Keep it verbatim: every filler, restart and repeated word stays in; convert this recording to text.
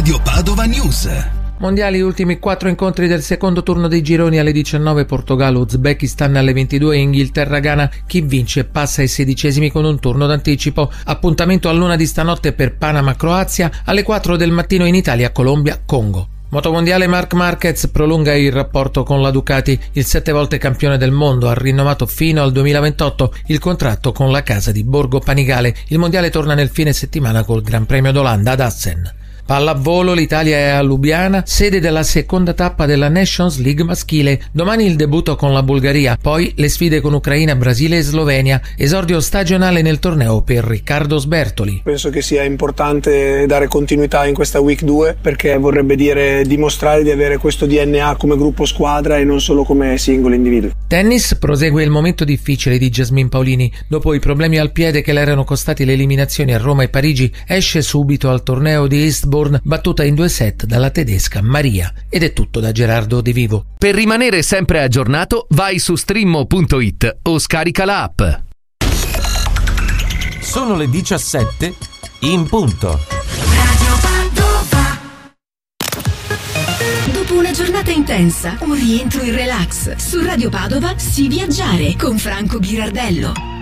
Radio Padova News. Mondiali, ultimi quattro incontri del secondo turno dei gironi alle diciannove, Portogallo, Uzbekistan alle ventidue, Inghilterra, Ghana. Chi vince passa ai sedicesimi con un turno d'anticipo. Appuntamento a luna di stanotte per Panama, Croazia, alle quattro del mattino in Italia, Colombia, Congo. Motomondiale, Marc Marquez prolunga il rapporto con la Ducati. Il sette volte campione del mondo ha rinnovato fino al duemilaventotto il contratto con la casa di Borgo Panigale. Il mondiale torna nel fine settimana col Gran Premio d'Olanda ad Assen. Pallavolo, l'Italia è a Lubiana, sede della seconda tappa della Nations League maschile. Domani il debutto con la Bulgaria, poi le sfide con Ucraina, Brasile e Slovenia. Esordio stagionale nel torneo per Riccardo Sbertoli. Penso che sia importante dare continuità in questa Week due, perché vorrebbe dire dimostrare di avere questo D N A come gruppo squadra e non solo come singoli individui. Tennis, prosegue il momento difficile di Jasmine Paolini. Dopo i problemi al piede che le erano costati le eliminazioni a Roma e Parigi, esce subito al torneo di Eastbourne, battuta in due set dalla tedesca Maria. Ed è tutto da Gerardo De Vivo. Per rimanere sempre aggiornato, vai su streammo punto it o scarica la app. Sono le diciassette in punto. Dopo una giornata intensa, un rientro in relax. Su Radio Padova Si Viaggiare con Franco Ghirardello.